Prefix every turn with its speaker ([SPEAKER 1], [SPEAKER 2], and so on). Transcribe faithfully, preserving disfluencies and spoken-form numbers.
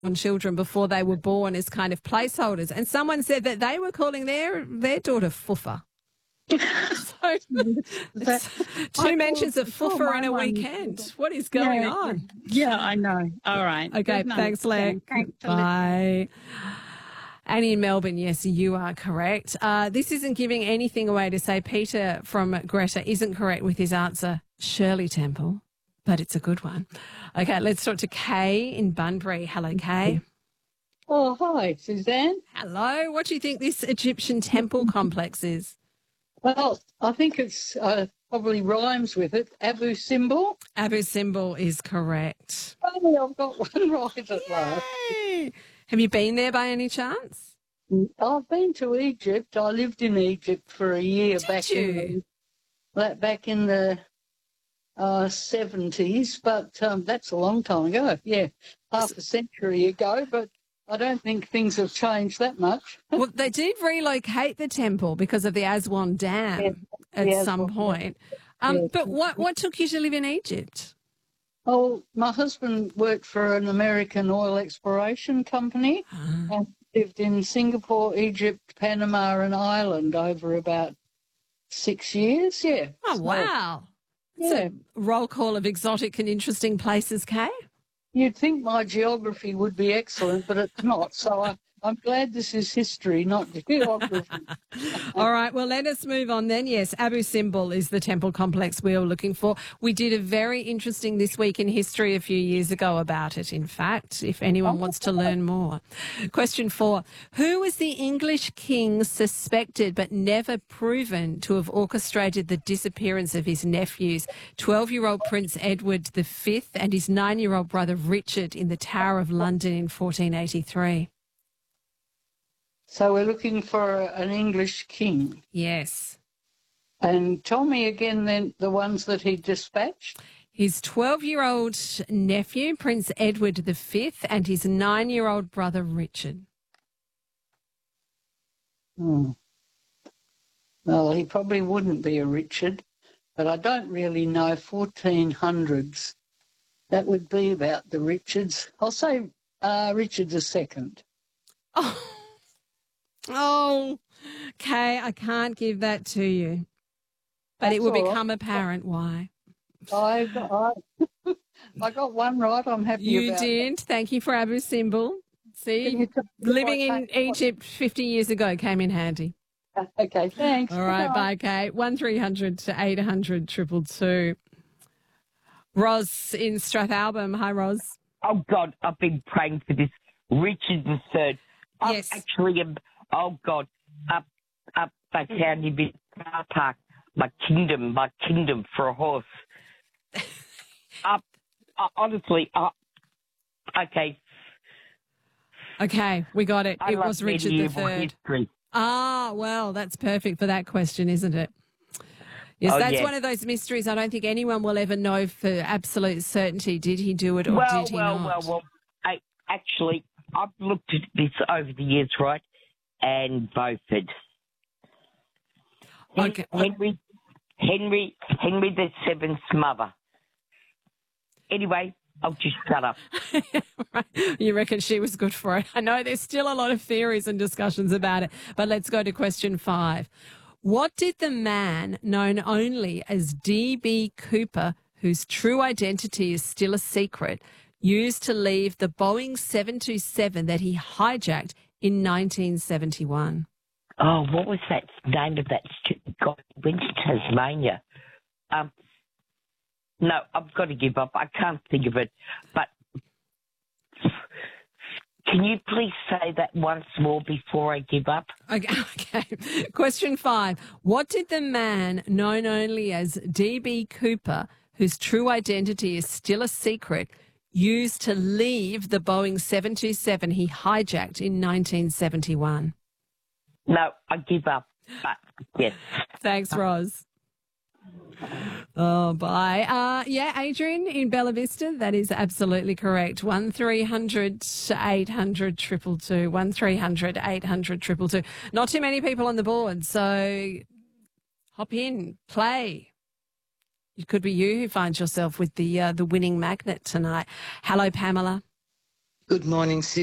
[SPEAKER 1] children before they were born as kind of placeholders. And someone said that they were calling their, their daughter Fuffa. So
[SPEAKER 2] That,
[SPEAKER 1] two mentions of Fuffa in a weekend. What is going
[SPEAKER 2] yeah,
[SPEAKER 1] on?
[SPEAKER 2] Yeah, I know. All right.
[SPEAKER 1] Okay,
[SPEAKER 2] Good
[SPEAKER 1] thanks,
[SPEAKER 2] night,
[SPEAKER 1] Lex.
[SPEAKER 2] Thanks for
[SPEAKER 1] Bye. Annie in Melbourne, yes, you are correct. Uh, this isn't giving anything away to say Peter from Greta isn't correct with his answer, Shirley Temple, but it's a good one. Okay, let's talk to Kay in Bunbury. Hello, Kay.
[SPEAKER 3] Oh, hi, Suzanne.
[SPEAKER 1] Hello. What do you think this Egyptian temple complex is?
[SPEAKER 3] Well, I think it's uh, probably rhymes with it. Abu Simbel.
[SPEAKER 1] Abu Simbel is correct.
[SPEAKER 3] Finally, I've got one right at last.
[SPEAKER 1] Yay! Have you been there by any chance?
[SPEAKER 3] I've been to Egypt. I lived in Egypt for a year
[SPEAKER 1] Did
[SPEAKER 3] back
[SPEAKER 1] you?
[SPEAKER 3] in the, back in the uh, seventies, but um, that's a long time ago. Yeah, half a century ago, but I don't think things have changed that much.
[SPEAKER 1] Well, they did relocate the temple because of the Aswan Dam
[SPEAKER 3] Yeah,
[SPEAKER 1] at
[SPEAKER 3] the
[SPEAKER 1] some
[SPEAKER 3] Aswan
[SPEAKER 1] point. Um,
[SPEAKER 3] Yeah.
[SPEAKER 1] But what, what took you to live in Egypt?
[SPEAKER 3] Oh, my husband worked for an American oil exploration company and lived in Singapore, Egypt, Panama and Ireland over about six years, yeah.
[SPEAKER 1] Oh,
[SPEAKER 3] So,
[SPEAKER 1] wow.
[SPEAKER 3] Yeah.
[SPEAKER 1] It's a roll call of exotic and interesting places, Kay.
[SPEAKER 3] You'd think my geography would be excellent, but it's not. So I, I'm glad this is history, not geography.
[SPEAKER 1] All right, well, let us move on then. Yes, Abu Simbel is the temple complex we were looking for. We did a very interesting This Week in History a few years ago about it, in fact, if anyone wants to learn more. Question four. Who was the English king suspected but never proven to have orchestrated the disappearance of his nephews, twelve-year-old Prince Edward the Fifth and his nine-year-old brother Richard in the Tower of London in fourteen eighty-three?
[SPEAKER 3] So we're looking for an English king.
[SPEAKER 1] Yes.
[SPEAKER 3] And tell me again then the ones that he dispatched.
[SPEAKER 1] His twelve-year-old nephew, Prince Edward the Fifth, and his nine-year-old brother Richard.
[SPEAKER 3] Hmm. Well, he probably wouldn't be a Richard, but I don't really know. fourteen hundreds. That would be about the Richards. I'll say uh, Richard the Second.
[SPEAKER 1] Oh. Oh, Kay, I can't give that to you. But
[SPEAKER 3] That's
[SPEAKER 1] it will
[SPEAKER 3] all right.
[SPEAKER 1] become apparent why.
[SPEAKER 3] I, I, I got one right. I'm happy
[SPEAKER 1] You
[SPEAKER 3] about
[SPEAKER 1] did. Thank you for Abu Simbel.
[SPEAKER 3] Can
[SPEAKER 1] See,
[SPEAKER 3] you tell me
[SPEAKER 1] living
[SPEAKER 3] if I
[SPEAKER 1] in
[SPEAKER 3] take-
[SPEAKER 1] Egypt fifty years ago came in handy.
[SPEAKER 3] that. Okay, thanks.
[SPEAKER 1] All right, bye, Kay. one three hundred to eight hundred triple two. Ros in Strathalbyn. Hi, Ros.
[SPEAKER 4] Oh, God, I've been praying for this. Richard the Third. I'm
[SPEAKER 1] Yes.
[SPEAKER 4] actually, a, oh, God, up, up back down in the car park. My kingdom, my kingdom for a horse. up, uh, honestly, uh, okay.
[SPEAKER 1] Okay, we got it.
[SPEAKER 4] I
[SPEAKER 1] it
[SPEAKER 4] love
[SPEAKER 1] was Richard the
[SPEAKER 4] medieval
[SPEAKER 1] Third.
[SPEAKER 4] history.
[SPEAKER 1] Ah, well, that's perfect for that question, isn't it? Yes,
[SPEAKER 4] Oh,
[SPEAKER 1] that's
[SPEAKER 4] yeah.
[SPEAKER 1] one of those mysteries I don't think anyone will ever know for absolute certainty. Did he do it or
[SPEAKER 4] Well,
[SPEAKER 1] did he
[SPEAKER 4] well,
[SPEAKER 1] not?
[SPEAKER 4] well, well, I, actually, I've looked at this over the years, right, and voted.
[SPEAKER 1] Okay.
[SPEAKER 4] Henry, Henry, Henry the Seventh's mother. Anyway, I'll just shut up.
[SPEAKER 1] Right. You reckon she was good for it? I know there's still a lot of theories and discussions about it, but let's go to question five. What did the man known only as D B Cooper, whose true identity is still a secret, use to leave the Boeing seven two seven that he hijacked in nineteen seventy-one?
[SPEAKER 4] Oh, what was that name of that stupid guy who went to Tasmania? Um, no, I've got to give up. I can't think of it. But can you please say that once more before I give up?
[SPEAKER 1] Okay, okay. Question five. What did the man known only as D B Cooper, whose true identity is still a secret, use to leave the Boeing seven two seven he hijacked in nineteen seventy-one?
[SPEAKER 4] No, I give up. But yes.
[SPEAKER 1] Thanks, Ros. Oh, bye. Uh, yeah, Adrian in Bella Vista, that is absolutely correct. one three hundred eight hundred two two two. one three hundred eight hundred two two two. Not too many people on the board, so hop in, play. It could be you who finds yourself with the uh, the winning magnet tonight. Hello, Pamela.
[SPEAKER 5] Good morning, Sydney.